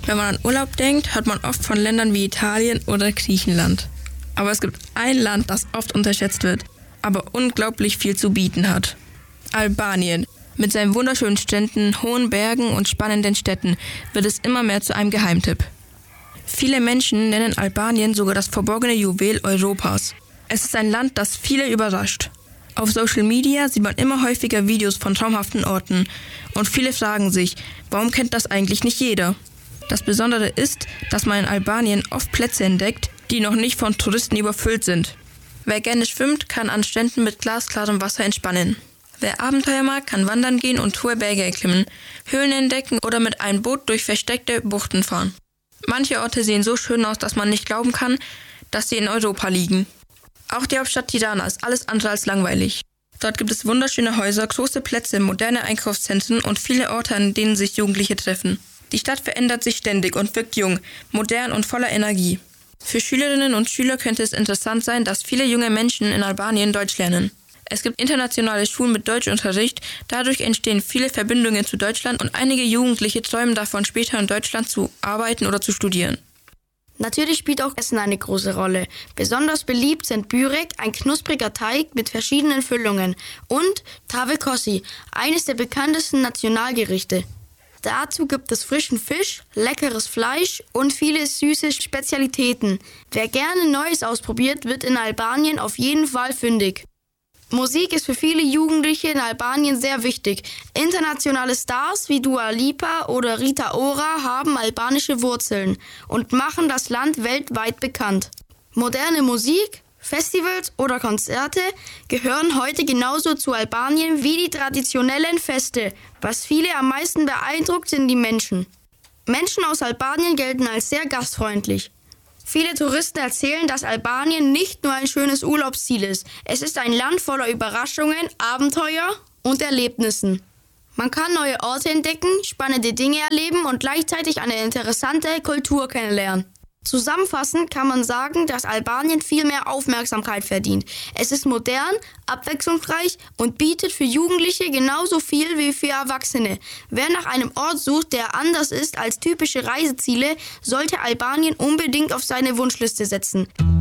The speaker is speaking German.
Wenn man an Urlaub denkt, hört man oft von Ländern wie Italien oder Griechenland. Aber es gibt ein Land, das oft unterschätzt wird, aber unglaublich viel zu bieten hat. Albanien. Mit seinen wunderschönen Stränden, hohen Bergen und spannenden Städten wird es immer mehr zu einem Geheimtipp. Viele Menschen nennen Albanien sogar das verborgene Juwel Europas. Es ist ein Land, das viele überrascht. Auf Social Media sieht man immer häufiger Videos von traumhaften Orten und viele fragen sich, warum kennt das eigentlich nicht jeder? Das Besondere ist, dass man in Albanien oft Plätze entdeckt, die noch nicht von Touristen überfüllt sind. Wer gerne schwimmt, kann an Stränden mit glasklarem Wasser entspannen. Wer Abenteuer mag, kann wandern gehen und hohe Berge erklimmen, Höhlen entdecken oder mit einem Boot durch versteckte Buchten fahren. Manche Orte sehen so schön aus, dass man nicht glauben kann, dass sie in Europa liegen. Auch die Hauptstadt Tirana ist alles andere als langweilig. Dort gibt es wunderschöne Häuser, große Plätze, moderne Einkaufszentren und viele Orte, an denen sich Jugendliche treffen. Die Stadt verändert sich ständig und wirkt jung, modern und voller Energie. Für Schülerinnen und Schüler könnte es interessant sein, dass viele junge Menschen in Albanien Deutsch lernen. Es gibt internationale Schulen mit Deutschunterricht, dadurch entstehen viele Verbindungen zu Deutschland und einige Jugendliche träumen davon, später in Deutschland zu arbeiten oder zu studieren. Natürlich spielt auch Essen eine große Rolle. Besonders beliebt sind Börek, ein knuspriger Teig mit verschiedenen Füllungen, und Tave Kossi, eines der bekanntesten Nationalgerichte. Dazu gibt es frischen Fisch, leckeres Fleisch und viele süße Spezialitäten. Wer gerne Neues ausprobiert, wird in Albanien auf jeden Fall fündig. Musik ist für viele Jugendliche in Albanien sehr wichtig. Internationale Stars wie Dua Lipa oder Rita Ora haben albanische Wurzeln und machen das Land weltweit bekannt. Moderne Musik, Festivals oder Konzerte gehören heute genauso zu Albanien wie die traditionellen Feste. Was viele am meisten beeindruckt, sind die Menschen. Menschen aus Albanien gelten als sehr gastfreundlich. Viele Touristen erzählen, dass Albanien nicht nur ein schönes Urlaubsziel ist. Es ist ein Land voller Überraschungen, Abenteuer und Erlebnissen. Man kann neue Orte entdecken, spannende Dinge erleben und gleichzeitig eine interessante Kultur kennenlernen. Zusammenfassend kann man sagen, dass Albanien viel mehr Aufmerksamkeit verdient. Es ist modern, abwechslungsreich und bietet für Jugendliche genauso viel wie für Erwachsene. Wer nach einem Ort sucht, der anders ist als typische Reiseziele, sollte Albanien unbedingt auf seine Wunschliste setzen.